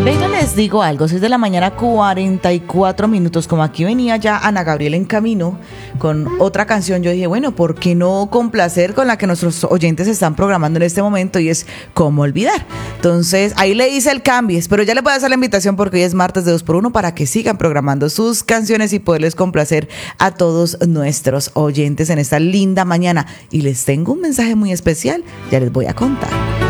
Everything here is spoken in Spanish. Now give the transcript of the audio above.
Venga, les digo algo, 6 de la mañana, 44 minutos, como aquí venía ya Ana Gabriela en camino con otra canción, yo dije, bueno, ¿por qué no complacer con la que nuestros oyentes están programando en este momento? Y es ¿Cómo olvidar? Entonces, ahí le hice el cambio, pero ya le voy a hacer la invitación porque hoy es martes de 2x1 para que sigan programando sus canciones y poderles complacer a todos nuestros oyentes en esta linda mañana. Y les tengo un mensaje muy especial, ya les voy a contar.